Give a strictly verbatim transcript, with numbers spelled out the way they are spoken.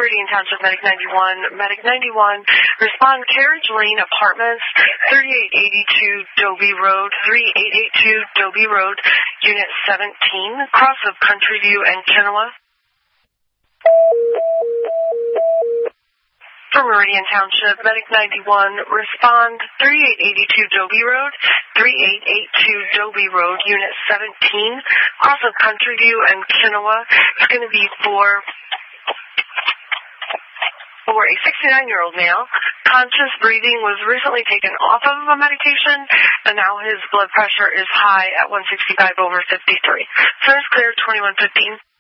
Meridian Township Medic ninety-one. Medic ninety-one, respond Carriage Lane Apartments, thirty-eight eighty-two Dobie Road, thirty-eight eighty-two Dobie Road, Unit seventeen, cross of Country View and Kenowa. For Meridian Township, Medic ninety-one, respond thirty-eight eighty-two Dobie Road, thirty-eight eighty-two Dobie Road, Unit seventeen, cross of Country View and Kenowa. It's going to be for, for a sixty-nine-year-old male. Conscious breathing, was recently taken off of a medication, and now his blood pressure is high at one sixty-five over fifty-three. Service clear twenty-one fifteen.